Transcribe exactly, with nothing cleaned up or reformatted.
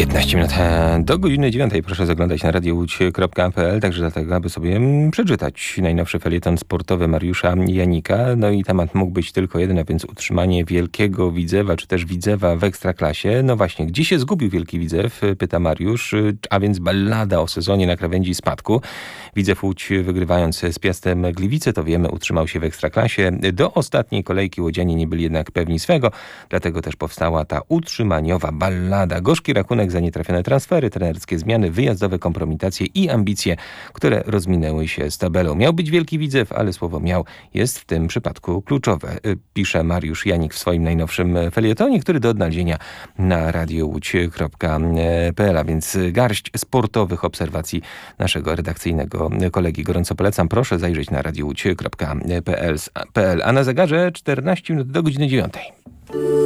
piętnaście minut do godziny dziewiątej. Proszę zaglądać na radio łódź kropka p l, także dlatego, aby sobie przeczytać najnowszy felieton sportowy Mariusza Janika. No i temat mógł być tylko jeden, a więc utrzymanie wielkiego Widzewa, czy też Widzewa w Ekstraklasie. No właśnie, gdzie się zgubił wielki Widzew, pyta Mariusz, a więc ballada o sezonie na krawędzi spadku. Widzew Łódź, wygrywając z Piastem Gliwice, to wiemy, utrzymał się w Ekstraklasie. Do ostatniej kolejki łodzianie nie byli jednak pewni swego, dlatego też powstała ta utrzymaniowa ballada. Gorzki rachunek za nietrafione transfery, trenerskie zmiany, wyjazdowe kompromitacje i ambicje, które rozminęły się z tabelą. Miał być wielki Widzew, ale słowo miał jest w tym przypadku kluczowe, pisze Mariusz Janik w swoim najnowszym felietonie, który do odnalezienia na radio łódź kropka p l, a więc garść sportowych obserwacji naszego redakcyjnego kolegi. Gorąco polecam, proszę zajrzeć na radio łódź kropka p l, a na zegarze czternaście minut do godziny dziewiątej.